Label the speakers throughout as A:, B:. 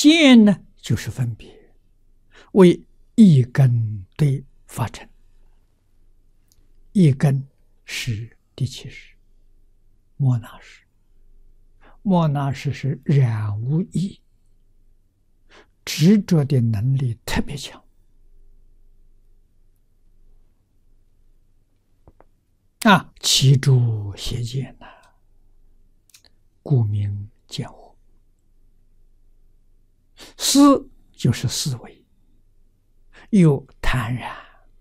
A: 见呢，就是分别，为一根对法尘。一根是第七识，莫那识。莫那识是染无意，执着的能力特别强。其诸邪见呐，故名见惑。思就是思维，又贪然，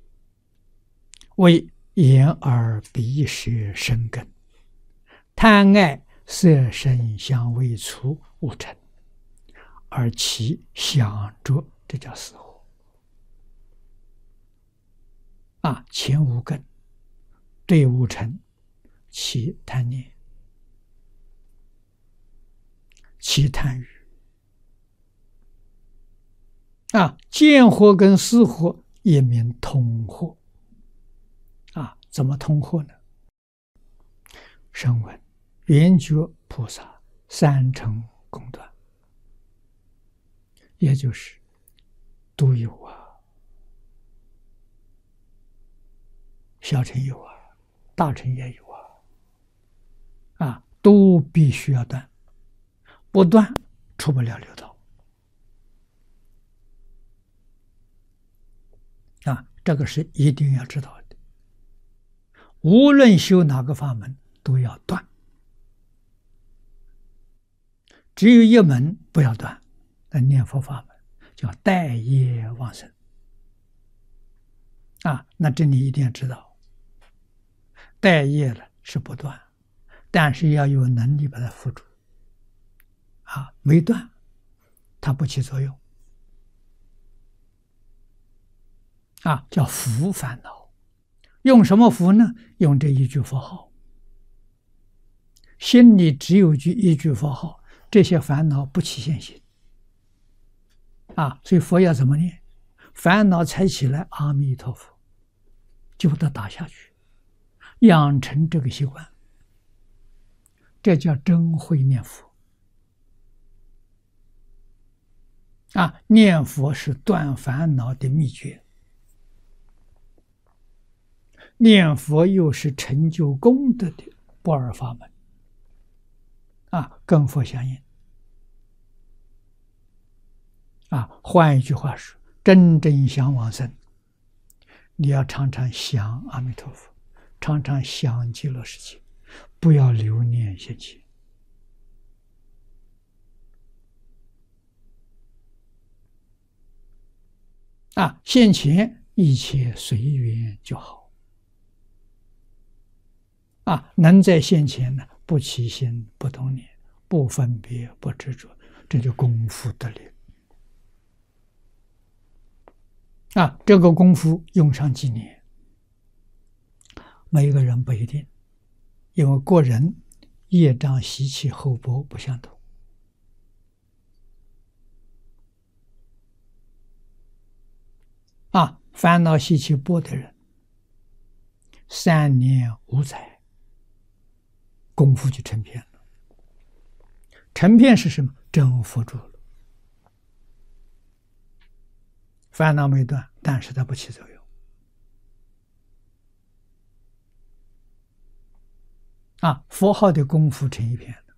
A: 为眼耳鼻舌身根，贪爱色声香味触五尘，而其想着，这叫思惑。前五根对五尘起贪念，起贪欲。见惑跟思惑也名通惑。怎么通惑呢？声闻、缘觉菩萨三乘功断，也就是都有小乘有大乘也有都必须要断，不断出不了六道。这个是一定要知道的。无论修哪个法门，都要断。只有一门不要断，那念佛法门叫待业往生。那这里一定要知道，待业了是不断，但是要有能力把它扶住。没断，它不起作用。叫扶烦恼。用什么扶呢？用这一句佛号。心里只有一句佛号，这些烦恼不起现行。所以佛要怎么念？烦恼才起来，阿弥陀佛，就把它打下去，养成这个习惯。这叫真会念佛。念佛是断烦恼的秘诀。念佛又是成就功德的不二法门。跟佛相应。换一句话说，真正想往生，你要常常想阿弥陀佛，常常想极乐世界，不要留念现前。现前一切随缘就好。能在现前呢，不起心，不动念，不分别，不执着，这就功夫得力。这个功夫用上几年，每一个人不一定，因为个人业障习气厚薄不相同。烦恼习气薄的人，3年5载，功夫就成片了。成片是什么？征服住了，烦恼没断，但是它不起作用。佛号的功夫成一片了，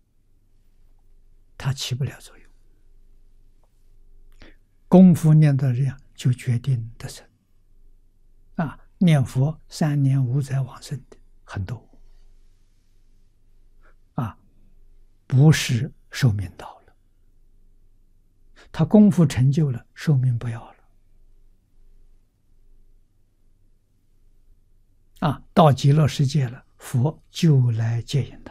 A: 它起不了作用。功夫念到这样，就决定得生。念佛3年5载往生的很多。不是寿命到了，他功夫成就了，寿命不要了。到极乐世界了，佛就来接引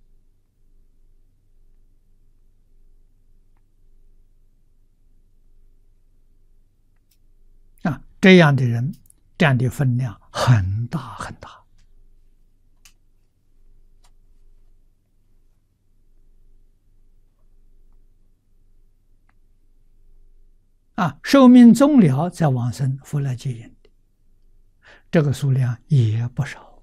A: 他。这样的人占的分量很大很大。寿命终了再往生，佛来接引的，这个数量也不少。